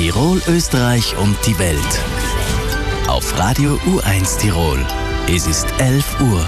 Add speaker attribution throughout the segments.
Speaker 1: Tirol, Österreich und die Welt. Auf Radio U1 Tirol. Es ist 11 Uhr.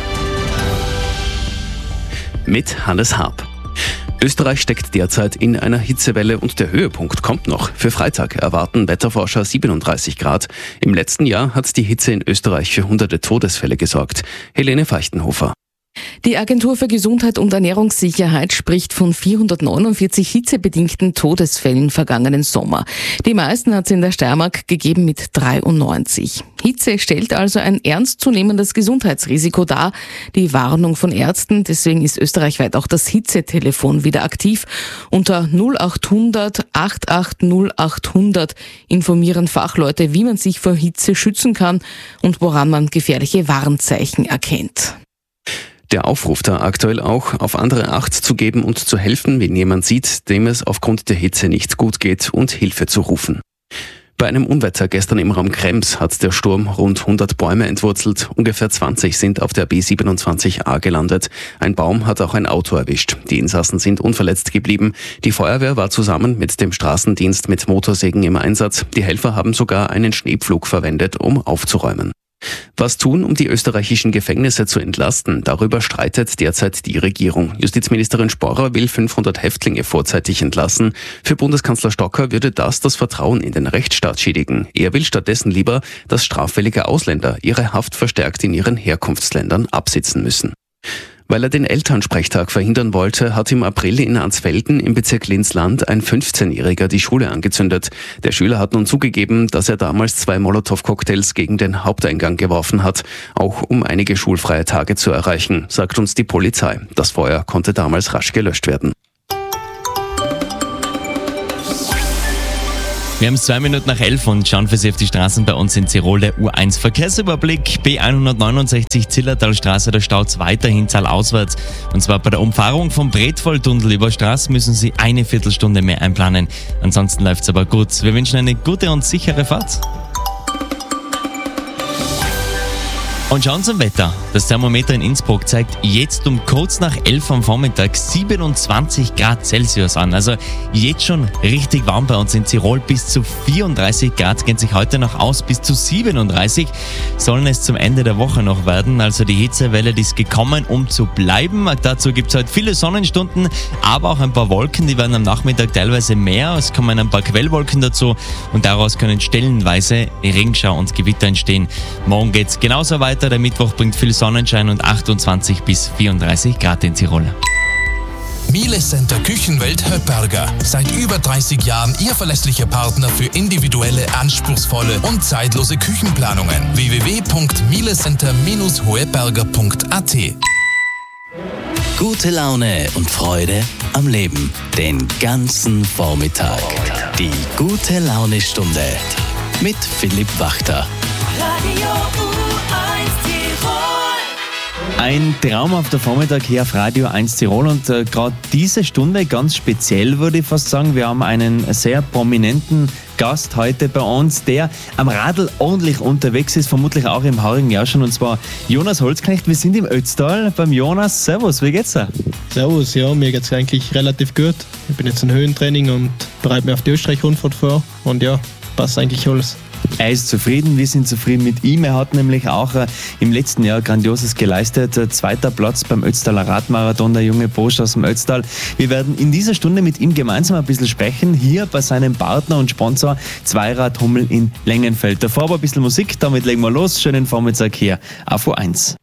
Speaker 2: Mit Hannes Harp. Österreich steckt derzeit in einer Hitzewelle und der Höhepunkt kommt noch. Für Freitag erwarten Wetterforscher 37 Grad. Im letzten Jahr hat die Hitze in Österreich für hunderte Todesfälle gesorgt. Helene Feichtenhofer.
Speaker 3: Die Agentur für Gesundheit und Ernährungssicherheit spricht von 449 hitzebedingten Todesfällen vergangenen Sommer. Die meisten hat es in der Steiermark gegeben mit 93. Hitze stellt also ein ernstzunehmendes Gesundheitsrisiko dar. Die Warnung von Ärzten, deswegen ist österreichweit auch das Hitzetelefon wieder aktiv. Unter 0800 88 0800 informieren Fachleute, wie man sich vor Hitze schützen kann und woran man gefährliche Warnzeichen erkennt.
Speaker 2: Der Aufruf da aktuell auch, auf andere Acht zu geben und zu helfen, wenn jemand sieht, dem es aufgrund der Hitze nicht gut geht, und Hilfe zu rufen. Bei einem Unwetter gestern im Raum Krems hat der Sturm rund 100 Bäume entwurzelt. Ungefähr 20 sind auf der B27a gelandet. Ein Baum hat auch ein Auto erwischt. Die Insassen sind unverletzt geblieben. Die Feuerwehr war zusammen mit dem Straßendienst mit Motorsägen im Einsatz. Die Helfer haben sogar einen Schneepflug verwendet, um aufzuräumen. Was tun, um die österreichischen Gefängnisse zu entlasten? Darüber streitet derzeit die Regierung. Justizministerin Sporrer will 500 Häftlinge vorzeitig entlassen. Für Bundeskanzler Stocker würde das Vertrauen in den Rechtsstaat schädigen. Er will stattdessen lieber, dass straffällige Ausländer ihre Haft verstärkt in ihren Herkunftsländern absitzen müssen. Weil er den Elternsprechtag verhindern wollte, hat im April in Ansfelden im Bezirk Linz-Land ein 15-Jähriger die Schule angezündet. Der Schüler hat nun zugegeben, dass er damals 2 Molotow-Cocktails gegen den Haupteingang geworfen hat, auch um einige schulfreie Tage zu erreichen, sagt uns die Polizei. Das Feuer konnte damals rasch gelöscht werden.
Speaker 4: Wir haben es 2 Minuten nach 11 und schauen für Sie auf die Straßen bei uns in Tirol. Der U1 Verkehrsüberblick. B169 Zillertalstraße, da staut es weiterhin zahlauswärts. Und zwar bei der Umfahrung vom Bretvolltunnel über Straße müssen Sie eine Viertelstunde mehr einplanen. Ansonsten läuft es aber gut. Wir wünschen eine gute und sichere Fahrt. Und schauen zum Wetter. Das Thermometer in Innsbruck zeigt jetzt um kurz nach 11 am Vormittag 27 Grad Celsius an. Also jetzt schon richtig warm bei uns in Tirol. Bis zu 34 Grad gehen sich heute noch aus. Bis zu 37 sollen es zum Ende der Woche noch werden. Also die Hitzewelle, die ist gekommen, um zu bleiben. Dazu gibt es heute viele Sonnenstunden, aber auch ein paar Wolken. Die werden am Nachmittag teilweise mehr. Es kommen ein paar Quellwolken dazu und daraus können stellenweise Regenschauer und Gewitter entstehen. Morgen geht es genauso weiter. Der Mittwoch bringt viel Sonnenschein und 28 bis 34 Grad in Tirol.
Speaker 5: Miele Center Küchenwelt Höppberger. Seit über 30 Jahren Ihr verlässlicher Partner für individuelle, anspruchsvolle und zeitlose Küchenplanungen. www.mielecenter-hoeberger.at.
Speaker 1: Gute Laune und Freude am Leben. Den ganzen Vormittag. Die gute Laune-Stunde mit Philipp Wachter.
Speaker 6: Radio U1 Tirol.
Speaker 4: Ein traumhafter Vormittag hier auf Radio 1 Tirol und gerade diese Stunde ganz speziell, würde ich fast sagen. Wir haben einen sehr prominenten Gast heute bei uns, der am Radl ordentlich unterwegs ist, vermutlich auch im heurigen Jahr schon, und zwar Jonas Holzknecht. Wir sind im Ötztal beim Jonas. Servus, wie geht's dir?
Speaker 7: Servus, ja, mir geht's eigentlich relativ gut. Ich bin jetzt in Höhentraining und bereite mich auf die Österreich-Rundfahrt vor und ja, passt eigentlich alles.
Speaker 4: Er ist zufrieden, wir sind zufrieden mit ihm. Er hat nämlich auch im letzten Jahr Grandioses geleistet. 2. Platz beim Ötztaler Radmarathon, der junge Bursch aus dem Ötztal. Wir werden in dieser Stunde mit ihm gemeinsam ein bisschen sprechen, hier bei seinem Partner und Sponsor Zweirad Hummel in Lengenfeld. Davor aber ein bisschen Musik, damit legen wir los. Schönen Vormittag hier auf U1.